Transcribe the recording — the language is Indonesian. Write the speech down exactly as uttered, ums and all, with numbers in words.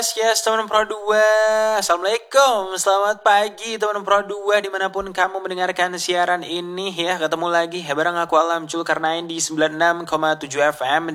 Yes, yes teman Pro dua. Assalamualaikum, selamat pagi teman Pro dua dimanapun kamu mendengarkan siaran ini ya. Ketemu lagi ya bareng aku Alam Zulkarnain di sembilan puluh enam koma tujuh F M